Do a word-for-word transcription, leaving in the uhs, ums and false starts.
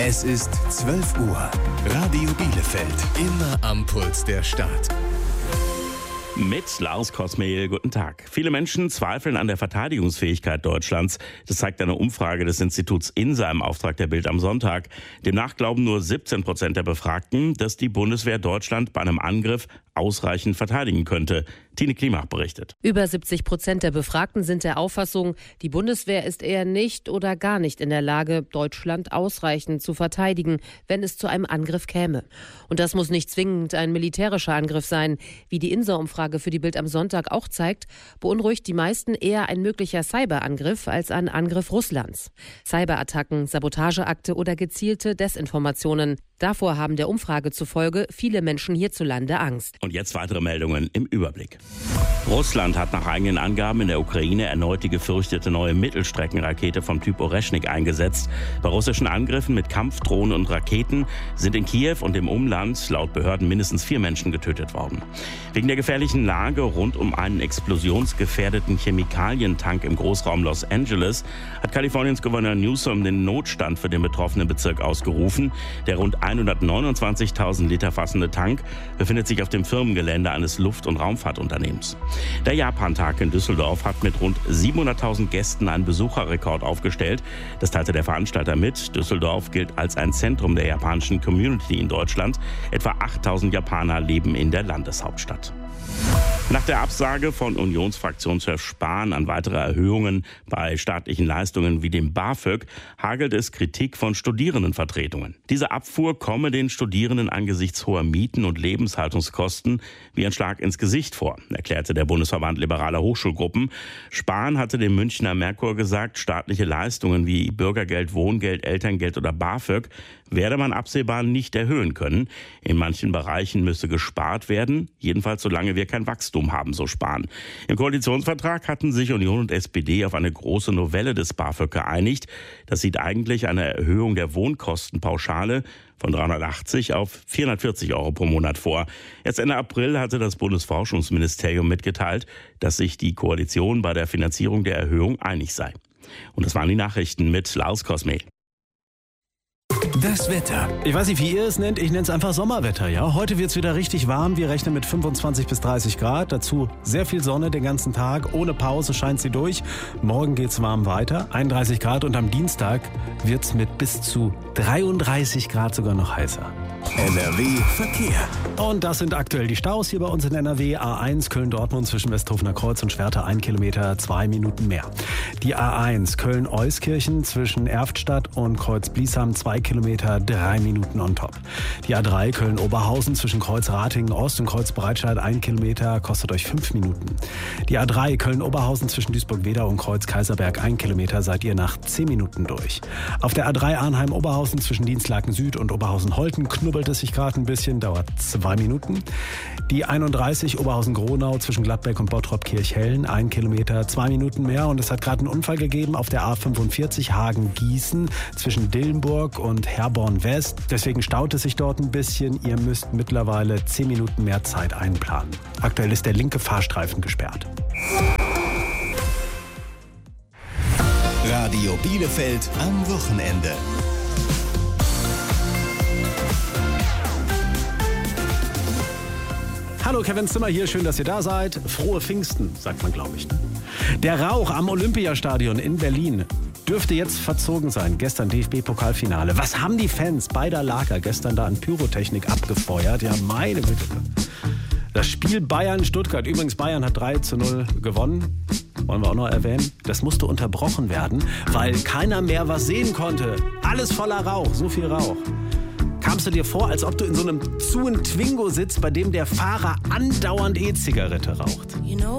Es ist zwölf Uhr. Radio Bielefeld. Immer am Puls der Stadt. Mit Lars Kosmehl, guten Tag. Viele Menschen zweifeln an der Verteidigungsfähigkeit Deutschlands. Das zeigt eine Umfrage des Instituts INSA im Auftrag der Bild am Sonntag. Demnach glauben nur siebzehn Prozent der Befragten, dass die Bundeswehr Deutschland bei einem Angriff ausreichend verteidigen könnte. Tine Klimach berichtet. Über siebzig Prozent der Befragten sind der Auffassung, die Bundeswehr ist eher nicht oder gar nicht in der Lage, Deutschland ausreichend zu verteidigen, wenn es zu einem Angriff käme. Und das muss nicht zwingend ein militärischer Angriff sein. Wie die INSA-Umfrage für die Bild am Sonntag auch zeigt, beunruhigt die meisten eher ein möglicher Cyberangriff als ein Angriff Russlands. Cyberattacken, Sabotageakte oder gezielte Desinformationen. Davor haben der Umfrage zufolge viele Menschen hierzulande Angst. Und jetzt weitere Meldungen im Überblick. Russland hat nach eigenen Angaben in der Ukraine erneut die gefürchtete neue Mittelstreckenrakete vom Typ Oreschnik eingesetzt. Bei russischen Angriffen mit Kampfdrohnen und Raketen sind in Kiew und im Umland laut Behörden mindestens vier Menschen getötet worden. Wegen der gefährlichen Lage rund um einen explosionsgefährdeten Chemikalientank im Großraum Los Angeles hat Kaliforniens Gouverneur Newsom den Notstand für den betroffenen Bezirk ausgerufen. Der rund hundertneunundzwanzigtausend Liter fassende Tank befindet sich auf dem Firmengelände eines Luft- und Raumfahrtunternehmens. Der Japan-Tag in Düsseldorf hat mit rund siebenhunderttausend Gästen einen Besucherrekord aufgestellt. Das teilte der Veranstalter mit. Düsseldorf gilt als ein Zentrum der japanischen Community in Deutschland. Etwa achttausend Japaner leben in der Landeshauptstadt. Nach der Absage von Unionsfraktionschef Spahn an weitere Erhöhungen bei staatlichen Leistungen wie dem BAföG hagelt es Kritik von Studierendenvertretungen. Diese Abfuhr komme den Studierenden angesichts hoher Mieten und Lebenshaltungskosten wie ein Schlag ins Gesicht vor, erklärte der Bundesverband Liberaler Hochschulgruppen. Spahn hatte dem Münchner Merkur gesagt, staatliche Leistungen wie Bürgergeld, Wohngeld, Elterngeld oder BAföG werde man absehbar nicht erhöhen können. In manchen Bereichen müsse gespart werden, jedenfalls solange wir kein Wachstum haben, so Spahn. Im Koalitionsvertrag hatten sich Union und S P D auf eine große Novelle des BAföG geeinigt. Das sieht eigentlich eine Erhöhung der Wohnkostenpauschale von dreihundertachtzig auf vierhundertvierzig Euro pro Monat vor. Erst Ende April hatte das Bundesforschungsministerium mitgeteilt, dass sich die Koalition bei der Finanzierung der Erhöhung einig sei. Und das waren die Nachrichten mit Lars Kosmehl. Das Wetter. Ich weiß nicht, wie ihr es nennt, ich nenne es einfach Sommerwetter, ja. Heute wird es wieder richtig warm, wir rechnen mit fünfundzwanzig bis dreißig Grad, dazu sehr viel Sonne den ganzen Tag, ohne Pause scheint sie durch. Morgen geht's warm weiter, einunddreißig Grad und am Dienstag wird es mit bis zu dreiunddreißig Grad sogar noch heißer. N R W Verkehr. Und das sind aktuell die Staus hier bei uns in N R W. A eins Köln-Dortmund zwischen Westhofener Kreuz und Schwerte ein Kilometer, zwei Minuten mehr. Die A eins Köln-Euskirchen zwischen Erftstadt und Kreuz-Bliesham zwei Kilometer, drei Minuten on top. Die A drei Köln-Oberhausen zwischen Kreuz-Ratingen-Ost und Kreuz-Breitscheid ein Kilometer, kostet euch fünf Minuten. Die A drei Köln-Oberhausen zwischen Duisburg-Wedau und Kreuz-Kaiserberg ein Kilometer, seid ihr nach zehn Minuten durch. Auf der A drei Arnheim-Oberhausen zwischen Dienstlaken Süd und Oberhausen-Holten knubbelt es sich gerade ein bisschen, dauert zwei Minuten. Die einunddreißig Oberhausen-Gronau zwischen Gladbeck und Bottrop-Kirchhellen, ein Kilometer, zwei Minuten mehr. Und es hat gerade einen Unfall gegeben auf der A fünfundvierzig Hagen-Gießen zwischen Dillenburg und Herborn-West. Deswegen staut es sich dort ein bisschen. Ihr müsst mittlerweile zehn Minuten mehr Zeit einplanen. Aktuell ist der linke Fahrstreifen gesperrt. Radio Bielefeld am Wochenende. Hallo, Kevin Zimmer hier, schön, dass ihr da seid. Frohe Pfingsten, sagt man, glaube ich. Der Rauch am Olympiastadion in Berlin dürfte jetzt verzogen sein. Gestern D F B-Pokalfinale. Was haben die Fans beider Lager gestern da an Pyrotechnik abgefeuert? Ja, meine Güte. Das Spiel Bayern-Stuttgart. Übrigens, Bayern hat drei zu null gewonnen. Wollen wir auch noch erwähnen. Das musste unterbrochen werden, weil keiner mehr was sehen konnte. Alles voller Rauch, so viel Rauch. Kamst du dir vor, als ob du in so einem Zuen Twingo sitzt, bei dem der Fahrer andauernd E-Zigarette raucht? You know